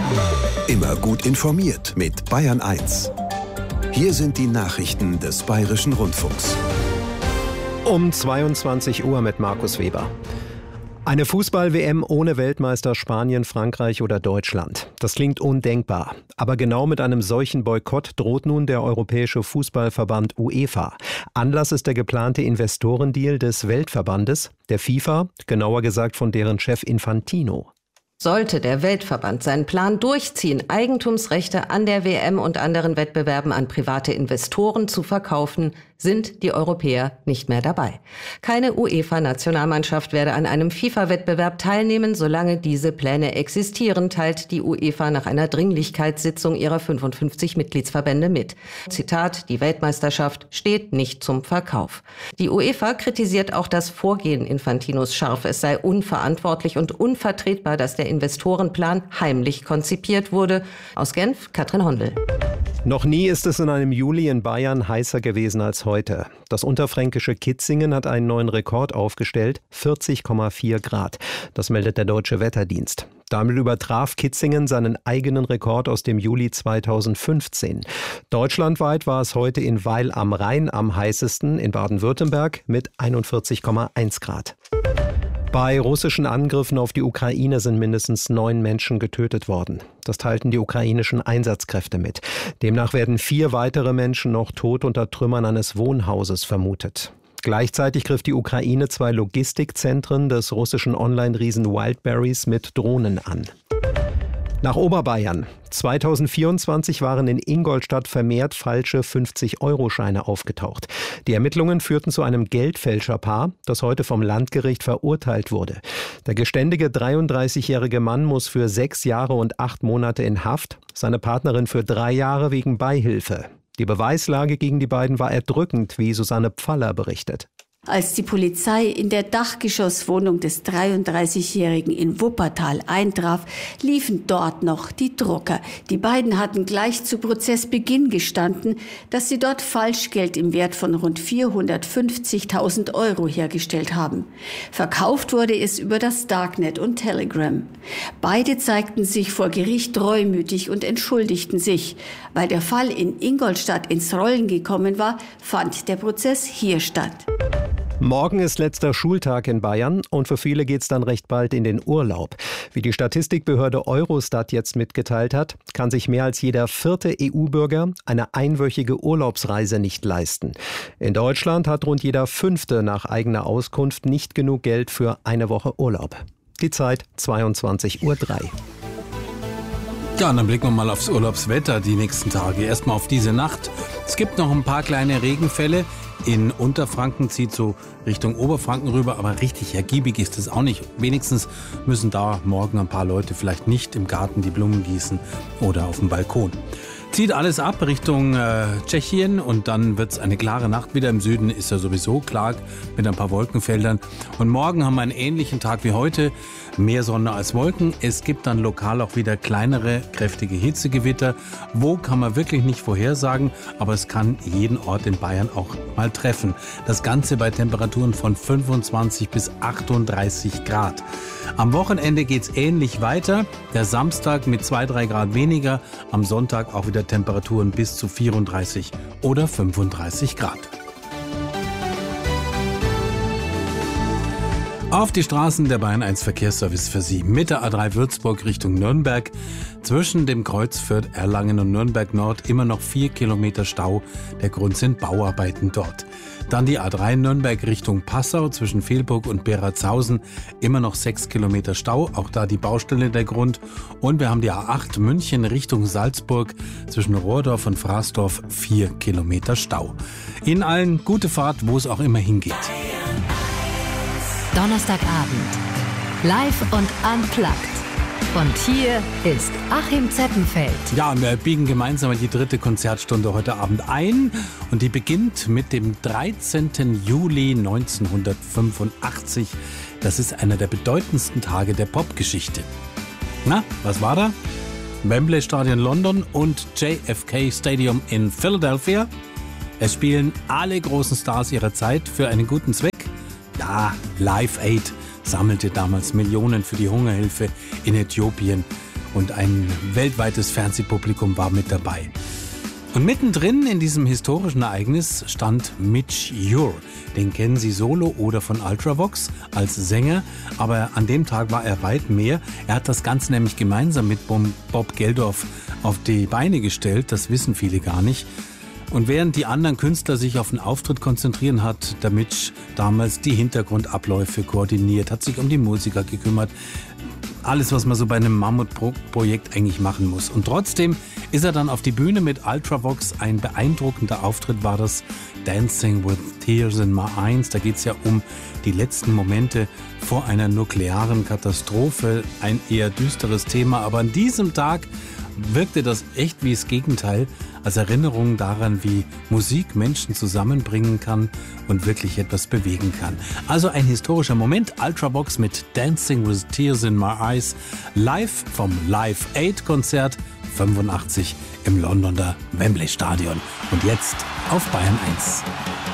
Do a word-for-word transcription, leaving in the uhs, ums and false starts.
Immer gut informiert mit Bayern eins. Hier sind die Nachrichten des Bayerischen Rundfunks. Um zweiundzwanzig Uhr mit Markus Weber. Eine Fußball-W M ohne Weltmeister Spanien, Frankreich oder Deutschland. Das klingt undenkbar. Aber genau mit einem solchen Boykott droht nun der Europäische Fußballverband UEFA. Anlass ist der geplante Investorendeal des Weltverbandes, der FIFA, genauer gesagt von deren Chef Infantino. Sollte der Weltverband seinen Plan durchziehen, Eigentumsrechte an der W M und anderen Wettbewerben an private Investoren zu verkaufen, sind die Europäer nicht mehr dabei. Keine UEFA-Nationalmannschaft werde an einem FIFA-Wettbewerb teilnehmen, solange diese Pläne existieren, teilt die UEFA nach einer Dringlichkeitssitzung ihrer fünfundfünfzig Mitgliedsverbände mit. Zitat, die Weltmeisterschaft steht nicht zum Verkauf. Die UEFA kritisiert auch das Vorgehen Infantinos scharf. Es sei unverantwortlich und unvertretbar, dass der Investorenplan heimlich konzipiert wurde. Aus Genf, Katrin Hondel. Noch nie ist es in einem Juli in Bayern heißer gewesen als heute. Das unterfränkische Kitzingen hat einen neuen Rekord aufgestellt, vierzig Komma vier Grad. Das meldet der Deutsche Wetterdienst. Damit übertraf Kitzingen seinen eigenen Rekord aus dem Juli zweitausendfünfzehn. Deutschlandweit war es heute in Weil am Rhein am heißesten, in Baden-Württemberg mit einundvierzig Komma eins Grad. Bei russischen Angriffen auf die Ukraine sind mindestens neun Menschen getötet worden. Das teilten die ukrainischen Einsatzkräfte mit. Demnach werden vier weitere Menschen noch tot unter Trümmern eines Wohnhauses vermutet. Gleichzeitig griff die Ukraine zwei Logistikzentren des russischen Online-Riesen Wildberries mit Drohnen an. Nach Oberbayern. zweitausendvierundzwanzig waren in Ingolstadt vermehrt falsche fünfzig-Euro-Scheine aufgetaucht. Die Ermittlungen führten zu einem Geldfälscherpaar, das heute vom Landgericht verurteilt wurde. Der geständige dreiunddreißigjährige Mann muss für sechs Jahre und acht Monate in Haft, seine Partnerin für drei Jahre wegen Beihilfe. Die Beweislage gegen die beiden war erdrückend, wie Susanne Pfaller berichtet. Als die Polizei in der Dachgeschosswohnung des dreiunddreißigjährigen in Wuppertal eintraf, liefen dort noch die Drucker. Die beiden hatten gleich zu Prozessbeginn gestanden, dass sie dort Falschgeld im Wert von rund vierhundertfünfzigtausend Euro hergestellt haben. Verkauft wurde es über das Darknet und Telegram. Beide zeigten sich vor Gericht reumütig und entschuldigten sich. Weil der Fall in Ingolstadt ins Rollen gekommen war, fand der Prozess hier statt. Morgen ist letzter Schultag in Bayern und für viele geht's dann recht bald in den Urlaub. Wie die Statistikbehörde Eurostat jetzt mitgeteilt hat, kann sich mehr als jeder vierte E U-Bürger eine einwöchige Urlaubsreise nicht leisten. In Deutschland hat rund jeder fünfte nach eigener Auskunft nicht genug Geld für eine Woche Urlaub. Die Zeit zweiundzwanzig Uhr drei. Ja, und dann blicken wir mal aufs Urlaubswetter die nächsten Tage. Erstmal auf diese Nacht. Es gibt noch ein paar kleine Regenfälle. In Unterfranken zieht so Richtung Oberfranken rüber, aber richtig ergiebig ist es auch nicht. Wenigstens müssen da morgen ein paar Leute vielleicht nicht im Garten die Blumen gießen oder auf dem Balkon. Zieht alles ab Richtung äh, Tschechien und dann wird es eine klare Nacht wieder. Im Süden ist ja sowieso klar mit ein paar Wolkenfeldern. Und morgen haben wir einen ähnlichen Tag wie heute. Mehr Sonne als Wolken. Es gibt dann lokal auch wieder kleinere, kräftige Hitzegewitter. Wo kann man wirklich nicht vorhersagen, aber es kann jeden Ort in Bayern auch mal treffen. Das Ganze bei Temperaturen von fünfundzwanzig bis achtunddreißig Grad. Am Wochenende geht es ähnlich weiter. Der Samstag mit zwei, drei Grad weniger. Am Sonntag auch wieder Temperaturen bis zu vierunddreißig oder fünfunddreißig Grad. Auf die Straßen der Bayern eins Verkehrsservice für Sie. Mit der A drei Würzburg Richtung Nürnberg. Zwischen dem Kreuz Fürth, Erlangen und Nürnberg Nord immer noch vier Kilometer Stau. Der Grund sind Bauarbeiten dort. Dann die A drei Nürnberg Richtung Passau zwischen Velburg und Beratshausen. Immer noch sechs Kilometer Stau. Auch da die Baustelle der Grund. Und wir haben die A acht München Richtung Salzburg zwischen Rohrdorf und Fraßdorf vier Kilometer Stau. Ihnen allen gute Fahrt, wo es auch immer hingeht. Donnerstagabend. Live und unplugged. Und hier ist Achim Zeppenfeld. Ja, und wir biegen gemeinsam die dritte Konzertstunde heute Abend ein. Und die beginnt mit dem dreizehnten Juli neunzehnhundertfünfundachtzig. Das ist einer der bedeutendsten Tage der Popgeschichte. Na, was war da? Wembley Stadion London und J F K Stadium in Philadelphia. Es spielen alle großen Stars ihrer Zeit für einen guten Zweck. Ja, Live Aid sammelte damals Millionen für die Hungerhilfe in Äthiopien. und ein weltweites Fernsehpublikum war mit dabei. Und mittendrin in diesem historischen Ereignis stand Midge Ure. Den kennen Sie solo oder von Ultravox als Sänger, aber an dem Tag war er weit mehr. Er hat das Ganze nämlich gemeinsam mit Bob Geldof auf die Beine gestellt, das wissen viele gar nicht. Und während die anderen Künstler sich auf den Auftritt konzentrieren, hat der Midge damals die Hintergrundabläufe koordiniert, hat sich um die Musiker gekümmert. Alles, was man so bei einem Mammutprojekt eigentlich machen muss. Und trotzdem ist er dann auf die Bühne mit Ultravox. Ein beeindruckender Auftritt war das. Dancing with Tears in My Eyes. Da geht es ja um die letzten Momente vor einer nuklearen Katastrophe. Ein eher düsteres Thema. Aber an diesem Tag wirkte das echt wie das Gegenteil, als Erinnerung daran, wie Musik Menschen zusammenbringen kann und wirklich etwas bewegen kann. Also ein historischer Moment. Ultravox mit Dancing with Tears in My Eyes live vom Live Aid Konzert fünfundachtzig im Londoner Wembley Stadion. Und jetzt auf Bayern eins.